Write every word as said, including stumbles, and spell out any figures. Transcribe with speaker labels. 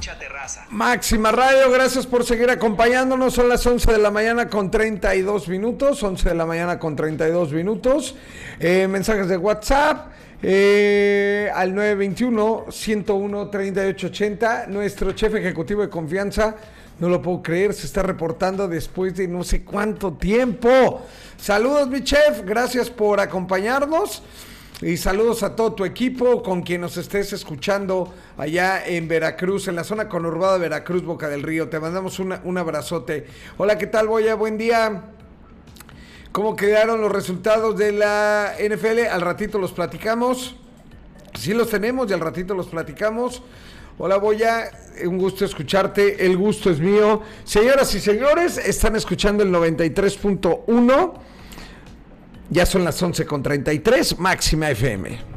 Speaker 1: mucha terraza.
Speaker 2: Máxima Radio, gracias por seguir acompañándonos. Son las once de la mañana con treinta y dos minutos. once de la mañana con treinta y dos minutos. Eh, mensajes de WhatsApp. Eh, al nueve dos uno, ciento uno, treinta y ocho ochenta. Nuestro chef ejecutivo de confianza, no lo puedo creer, se está reportando después de no sé cuánto tiempo. Saludos, mi chef, gracias por acompañarnos. Y saludos a todo tu equipo, con quien nos estés escuchando allá en Veracruz, en la zona conurbada de Veracruz, Boca del Río. Te mandamos una, un abrazote. Hola, ¿qué tal, Boya? Buen día. ¿Cómo quedaron los resultados de la N F L? Al ratito los platicamos. Sí los tenemos y al ratito los platicamos. Hola, Boya, un gusto escucharte, el gusto es mío. Señoras y señores, están escuchando el noventa y tres punto uno. Ya son las once con treinta y tres, Máxima F M.